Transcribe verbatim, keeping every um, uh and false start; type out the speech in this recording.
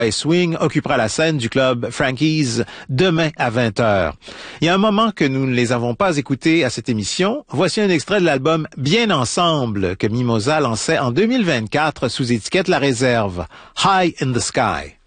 et Swing occupera la scène du club Frankie's demain à vingt heures. Il y a un moment que nous ne les avons pas écoutés à cette émission. Voici un extrait de l'album Bien Ensemble que Mimosa lançait en deux mille vingt-quatre sous étiquette La Réserve, High in the Sky.